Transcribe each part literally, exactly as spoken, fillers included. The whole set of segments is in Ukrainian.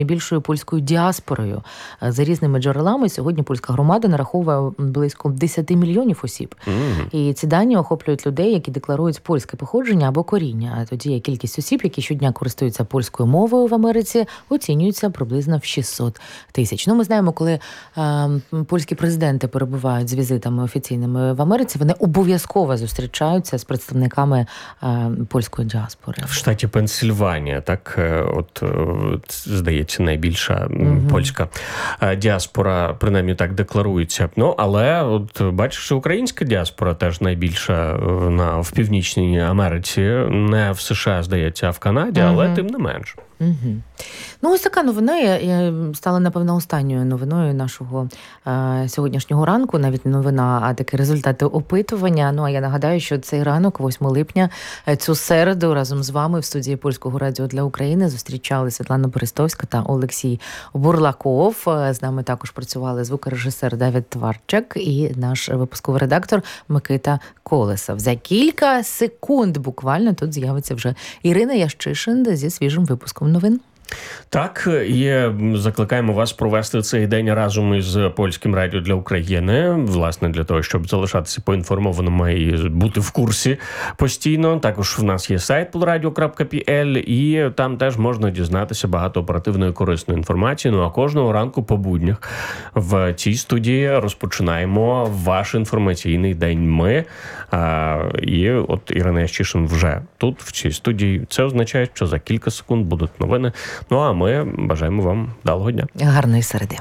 найбільшою польською діаспорою. За різними джерелами сьогодні польська громада нараховує близько десять мільйонів осіб. Mm-hmm. І ці дані охоплюють людей, які декларують польське походження або коріння. А тоді кількість осіб, які щодня користуються польською мовою в Америці, оцінюється приблизно в шістсот тисяч. Ну, ми знаємо, коли е, польські президенти перебувають з візитами офіційними в Америці, вони обов'язково зустрічаються з представниками е, польської діаспори. В штаті Пенсильванія, так, от, здається, найбільша mm-hmm. польська діаспора, принаймні так декларується. Ну, але от бачиш, українська діаспора теж найбільша на, в Північній Америці, не в США, здається, а в Канаді, mm-hmm. але тим не менш. Угу. Ну, ось така новина я стала, напевно, останньою новиною нашого е, сьогоднішнього ранку. Навіть не новина, а такі результати опитування. Ну, а я нагадаю, що цей ранок, восьмого липня, цю середу, разом з вами в студії Польського радіо для України зустрічали Світлана Берестовська та Олексій Бурлаков. З нами також працювали звукорежисер Давид Тварчак і наш випусковий редактор Микита Колесов. За кілька секунд буквально тут з'явиться вже Ірина Ящишин зі свіжим випуском новин. Так, і закликаємо вас провести цей день разом із Польським радіо для України, власне, для того, щоб залишатися поінформованими і бути в курсі постійно. Також в нас є сайт полрадіо крапка пі ел, і там теж можна дізнатися багато оперативної корисної інформації. Ну, а кожного ранку по буднях в цій студії розпочинаємо ваш інформаційний день. Ми, а, і от Ірина Ящишин вже тут, в цій студії. Це означає, що за кілька секунд будуть новини. Ну, а ми бажаємо вам вдалого дня. Гарної середи.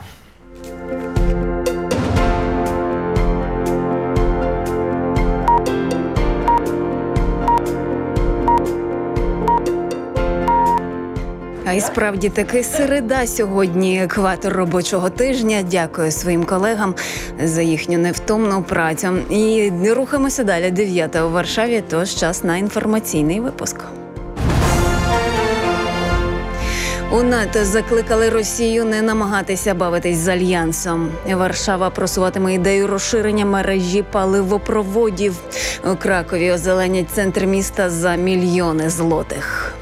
А й справді таки середа сьогодні, екватор робочого тижня. Дякую своїм колегам за їхню невтомну працю. І рухаємося далі. дев'ята у Варшаві, тож час на інформаційний випуск. У НАТО закликали Росію не намагатися бавитись з Альянсом. Варшава просуватиме ідею розширення мережі паливопроводів. У Кракові озеленять центр міста за мільйони злотих.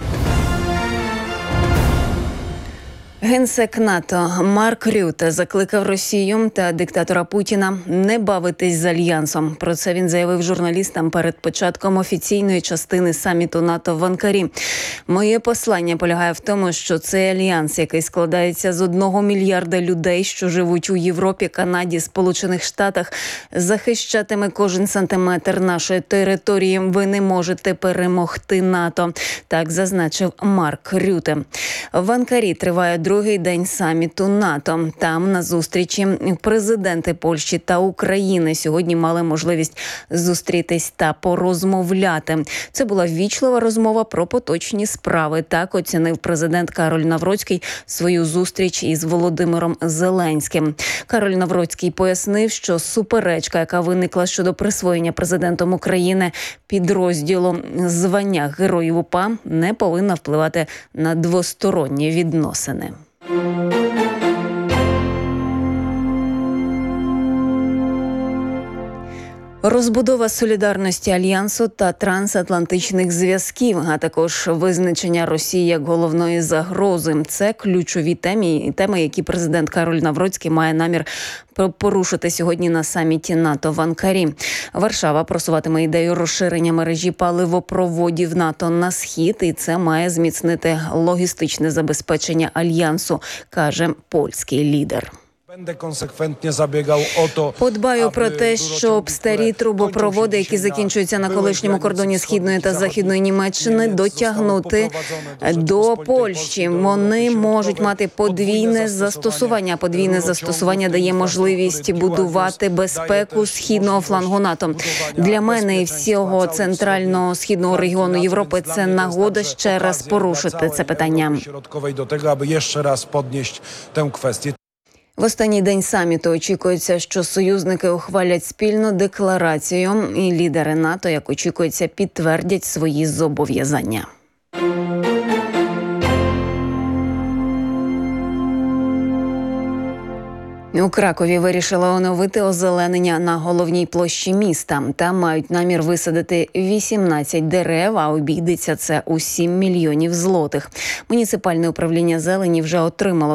Генсек НАТО Марк Рюте закликав Росію та диктатора Путіна не бавитись з Альянсом. Про це він заявив журналістам перед початком офіційної частини саміту НАТО в Анкарі. Моє послання полягає в тому, що цей альянс, який складається з одного мільярда людей, що живуть у Європі, Канаді, Сполучених Штатах, захищатиме кожен сантиметр нашої території. Ви не можете перемогти НАТО. Так зазначив Марк Рюте. В Анкарі триває другий день саміту НАТО. Там на зустрічі президенти Польщі та України сьогодні мали можливість зустрітись та порозмовляти. Це була ввічлива розмова про поточні справи. Так оцінив президент Кароль Навроцький свою зустріч із Володимиром Зеленським. Кароль Навроцький пояснив, що суперечка, яка виникла щодо присвоєння президентом України підрозділу звання Героїв УПА, не повинна впливати на двосторонні відносини. Розбудова солідарності Альянсу та трансатлантичних зв'язків, а також визначення Росії як головної загрози – це ключові теми, теми, які президент Кароль Навроцький має намір порушити сьогодні на саміті НАТО в Анкарі. Варшава просуватиме ідею розширення мережі паливопроводів НАТО на схід, і це має зміцнити логістичне забезпечення Альянсу, каже польський лідер. Подбаю про те, щоб старі трубопроводи, які закінчуються на колишньому кордоні Східної та Західної Німеччини, дотягнути до Польщі. Вони можуть мати подвійне застосування. Подвійне застосування дає можливість будувати безпеку східного флангу НАТО. Для мене і всього центрального східного регіону Європи це нагода ще раз порушити це питання. В останній день саміту очікується, що союзники ухвалять спільну декларацію, і лідери НАТО, як очікується, підтвердять свої зобов'язання. У Кракові вирішили оновити озеленення на головній площі міста. Там мають намір висадити вісімнадцять дерев, а обійдеться це у сім мільйонів злотих. Муніципальне управління зелені вже отримало